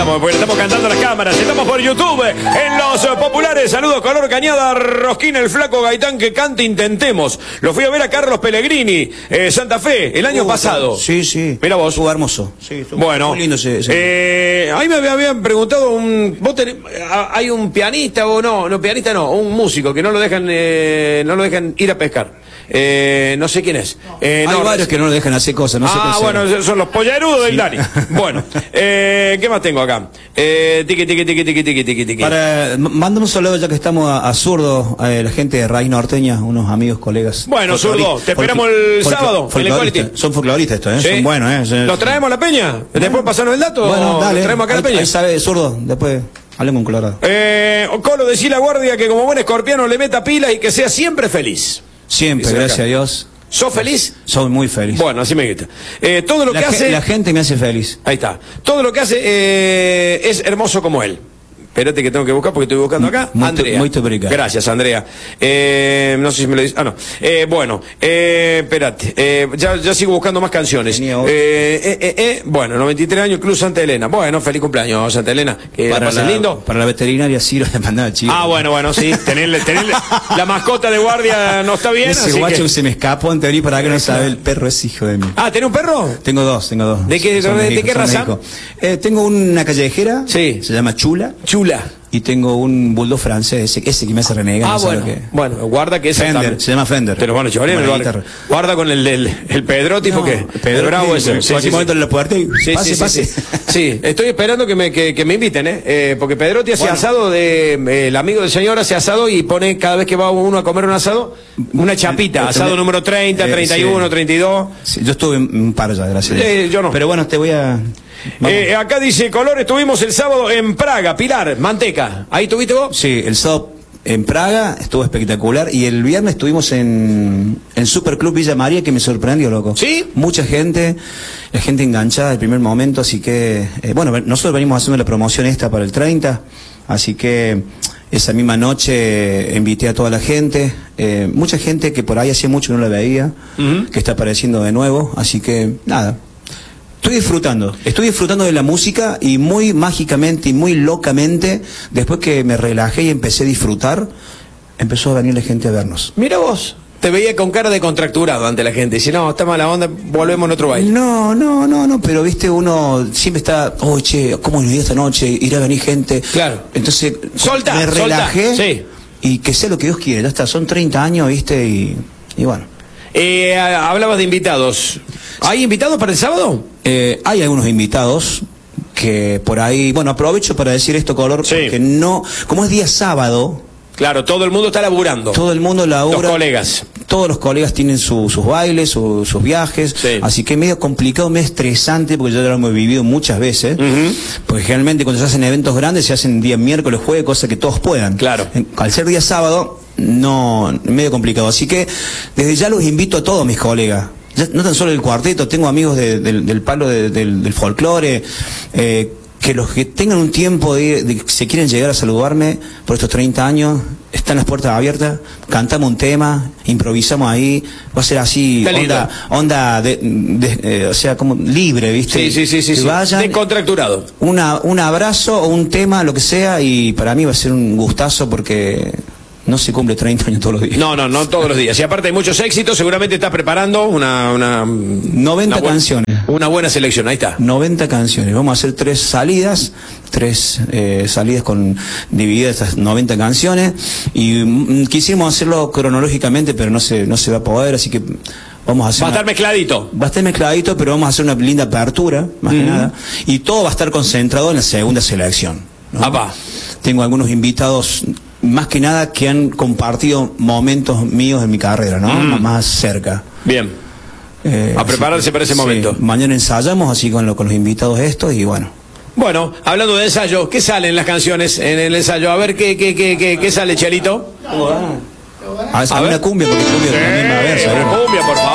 estamos cantando las cámaras. Estamos por YouTube, en los populares. Saludos, Color Cañada, Rosquín, el Flaco, Gaitán, que cante Intentemos. Lo fui a ver a Carlos Pellegrini, Santa Fe, el año pasado. Sí, sí. Mira vos. Estuvo hermoso. Sí, estuvo bueno, muy lindo ahí me habían preguntado, ¿hay un pianista o no? No, pianista no, un músico que no lo dejan ir a pescar. No sé quién es. Hay varios que no lo dejan hacer cosas, no sé qué bueno, son los pollarudos del Dani. Bueno, ¿qué más tengo acá? Tiki. Mándame un saludo ya que estamos a Zurdo, la gente de Raíz Norteña, unos amigos, colegas. Bueno, Zurdo, te esperamos el sábado. Son folcloristas estos, ¿Sí? Son buenos, ¿Los traemos a la peña? ¿Después pasarnos el dato? Bueno, dale. ¿Los traemos acá a la peña? Ahí sabe, Zurdo, después hablemos un colorado. Colo, decí la guardia que como buen escorpiano le meta pilas y que sea siempre feliz. Siempre, gracias a Dios. ¿Sos feliz? Soy muy feliz. Bueno, así me gusta. Todo lo que hace... La gente me hace feliz. Ahí está. Todo lo que hace es hermoso como él. Espérate que tengo que buscar porque estoy buscando acá. Andrea. Muy obrigado. Gracias, Andrea. No sé si me lo dice. Bueno, espérate. Ya sigo buscando más canciones. Bueno, 93 años, Club Santa Elena. Bueno, feliz cumpleaños, Santa Elena. Que para la lindo. Para la veterinaria Ciro le mandaba chico. Bueno, sí. Tenerle la mascota de guardia no está bien. Ese guacho que se me escapó antes de venir para acá, no sabe, el perro es hijo de mí. ¿Tenés un perro? Tengo dos. ¿De qué raza? Tengo una callejera. Sí. Se llama Chula. Y tengo un bulldog francés, ese que me hace renegar. Bueno, guarda que Fender, se llama Fender. Te lo van a llevar en el bar. Guarda con el Pedrotti, porque Pedro bravo ese. Sí. Momento en la puerta y pase. Sí, estoy esperando que me inviten, porque Pedrotti hace asado el amigo del señor hace asado y pone cada vez que va uno a comer un asado, una chapita, asado número 30, 31, 32. Sí, yo estuve un par ya, gracias. Yo no. Pero bueno, te voy a... acá dice Color, estuvimos el sábado en Praga, Pilar, Manteca. ¿Ahí estuviste vos? Sí, el sábado en Praga estuvo espectacular y el viernes estuvimos en Superclub Villa María, que me sorprendió, loco. ¿Sí? Mucha gente, la gente enganchada del primer momento, así que, bueno, nosotros venimos haciendo la promoción esta para el 30, así que esa misma noche invité a toda la gente, mucha gente que por ahí hacía mucho que no la veía, que está apareciendo de nuevo, así que, nada. Estoy disfrutando de la música y muy mágicamente y muy locamente, después que me relajé y empecé a disfrutar, empezó a venir la gente a vernos. Mira vos, te veía con cara de contracturado ante la gente, dice, no, está mala onda, volvemos en otro baile. No, pero viste, uno siempre está, che, ¿cómo viví esta noche? Irá a venir gente. Claro. Entonces, me relajé y que sea lo que Dios quiere, ya está, son 30 años, viste, y bueno. Hablabas de invitados. ¿Hay invitados para el sábado? Hay algunos invitados que por ahí... Bueno, aprovecho para decir esto, Color, porque no... Como es día sábado... Claro, todo el mundo está laburando. Todo el mundo labura. Los colegas. Todos los colegas tienen sus bailes, sus viajes. Sí. Así que es medio complicado, medio estresante, porque ya lo hemos vivido muchas veces. Porque generalmente cuando se hacen eventos grandes se hacen día miércoles, jueves, cosa que todos puedan. Claro. Al ser día sábado, no, medio complicado. Así que desde ya los invito a todos mis colegas. Ya, no tan solo el cuarteto, tengo amigos del palo del folclore, que los que tengan un tiempo de se quieren llegar a saludarme por estos 30 años, están las puertas abiertas, cantamos un tema, improvisamos ahí, va a ser así, onda o sea, como libre, ¿viste? Sí. Vayan, descontracturado. Un abrazo o un tema, lo que sea, y para mí va a ser un gustazo porque... No se cumple 30 años todos los días. No todos los días. Y aparte hay muchos éxitos, seguramente estás preparando 90 canciones. Una buena selección, ahí está. 90 canciones. Vamos a hacer 3 salidas divididas estas 90 canciones. Y quisimos hacerlo cronológicamente, pero no se va a poder, así que vamos a hacer... Va a estar mezcladito. Va a estar mezcladito, pero vamos a hacer una linda apertura, más que nada. Y todo va a estar concentrado en la segunda selección, ¿no? Tengo algunos invitados... Más que nada que han compartido momentos míos en mi carrera, ¿no? Más cerca. Bien. A prepararse para ese momento. Mañana ensayamos así con los invitados estos y bueno. Bueno, hablando de ensayo, ¿qué salen las canciones en el ensayo? A ver, ¿qué sale, Chelito? A ver, una cumbia, porque cumbia también va a haber, una cumbia, por favor.